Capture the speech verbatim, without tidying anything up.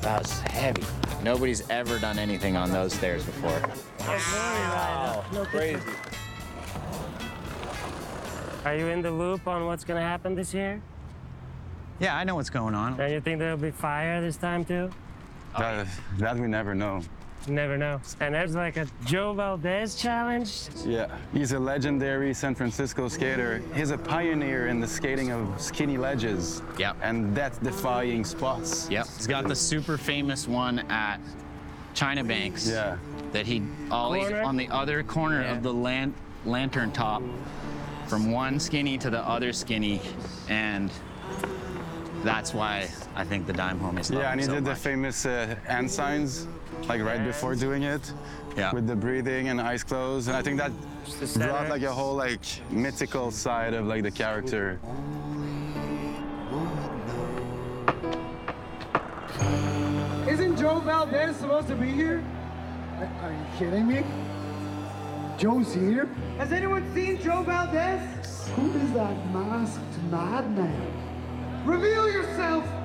That was heavy. Nobody's ever done anything on those stairs before. Wow. No crazy. Are you in the loop on what's gonna happen this year? Yeah, I know what's going on. And you think there'll be fire this time too? That, that we never know. You never know. And there's like a Joe Valdez challenge. Yeah, he's a legendary San Francisco skater. He's a pioneer in the skating of skinny ledges. Yep. And that's defying spots. Yep. He's got the super famous one at China Banks. Yeah. That he always Corner? on the other corner Yeah. of the lan lantern top, from one skinny to the other skinny, and that's why I think the Dime homies love Yeah, him and he so did the much. famous uh, hand signs, like right before doing it. Yeah. With the breathing and eyes closed. And I think that the center. brought like a whole like mythical side of like the character. Isn't Joe Valdez supposed to be here? Are, are you kidding me? Joe's here? Has anyone seen Joe Valdez? Who is that masked madman? Reveal yourself!